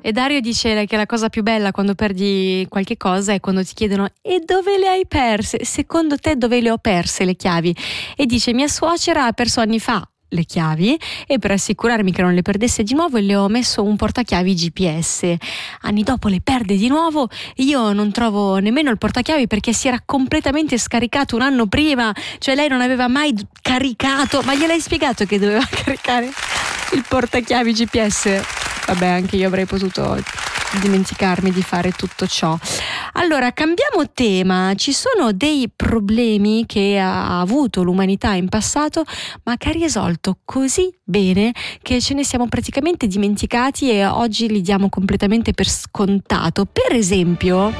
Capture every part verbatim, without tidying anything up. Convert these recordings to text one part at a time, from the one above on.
E Dario dice che la cosa più bella quando perdi qualche cosa è quando ti chiedono: e dove le hai perse? Secondo te dove le ho perse le chiavi? E dice: mia suocera ha perso anni fa le chiavi e per assicurarmi che non le perdesse di nuovo le ho messo un portachiavi G P S. Anni dopo le perde di nuovo, io non trovo nemmeno il portachiavi perché si era completamente scaricato un anno prima, cioè lei non aveva mai caricato. Ma gliel'hai spiegato che doveva caricare il portachiavi G P S? Vabbè, anche io avrei potuto dimenticarmi di fare tutto ciò. Allora, cambiamo tema. Ci sono dei problemi che ha avuto l'umanità in passato, ma che ha risolto così bene che ce ne siamo praticamente dimenticati e oggi li diamo completamente per scontato. Per esempio,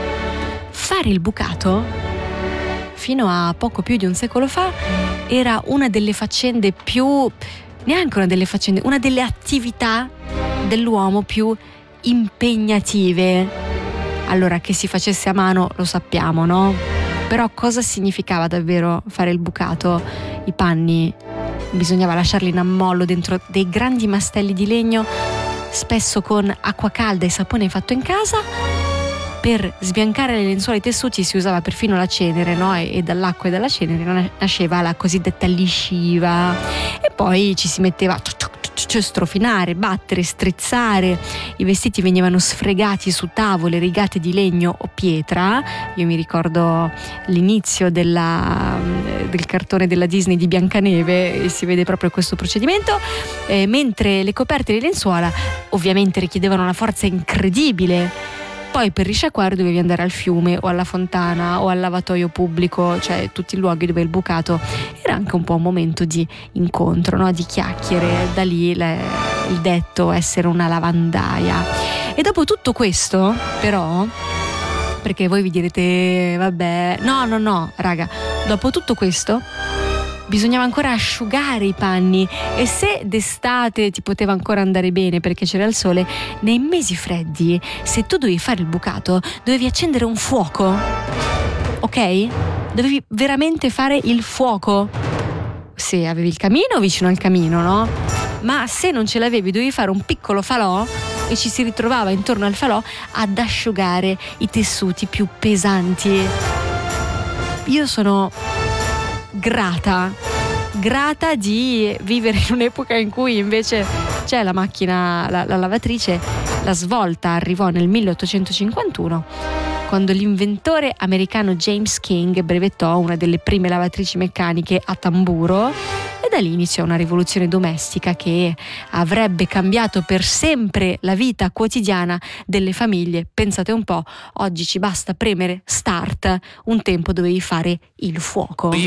fare il bucato fino a poco più di un secolo fa era una delle faccende più, neanche una delle faccende, una delle attività dell'uomo più impegnative. Allora, che si facesse a mano lo sappiamo, no? Però cosa significava davvero fare il bucato? I panni bisognava lasciarli in ammollo dentro dei grandi mastelli di legno, spesso con acqua calda e sapone fatto in casa. Per sbiancare le lenzuola e i tessuti si usava perfino la cenere, no? E, e dall'acqua e dalla cenere nasceva la cosiddetta lisciva. E poi ci si metteva strofinare, battere, strizzare. I vestiti venivano sfregati su tavole rigate di legno o pietra. Io mi ricordo l'inizio della, del cartone della Disney di Biancaneve e si vede proprio questo procedimento, eh, mentre le coperte e le lenzuola ovviamente richiedevano una forza incredibile. Poi per risciacquare dovevi andare al fiume o alla fontana o al lavatoio pubblico, cioè tutti i luoghi dove il bucato era anche un po' un momento di incontro, no? Di chiacchiere. Da lì le, il detto essere una lavandaia. E dopo tutto questo, però, perché voi vi direte vabbè, no no no raga, dopo tutto questo bisognava ancora asciugare i panni, e se d'estate ti poteva ancora andare bene perché c'era il sole, nei mesi freddi, se tu dovevi fare il bucato, dovevi accendere un fuoco, ok? Dovevi veramente fare il fuoco. Se avevi il camino, vicino al camino, no? Ma se non ce l'avevi, dovevi fare un piccolo falò e ci si ritrovava intorno al falò ad asciugare i tessuti più pesanti. Io sono grata, grata di vivere in un'epoca in cui invece c'è la macchina, la, la lavatrice. La svolta arrivò nel milleottocentocinquantuno, quando l'inventore americano James King brevettò una delle prime lavatrici meccaniche a tamburo, e da lì iniziò una rivoluzione domestica che avrebbe cambiato per sempre la vita quotidiana delle famiglie. Pensate un po', oggi ci basta premere start, un tempo dovevi fare il fuoco.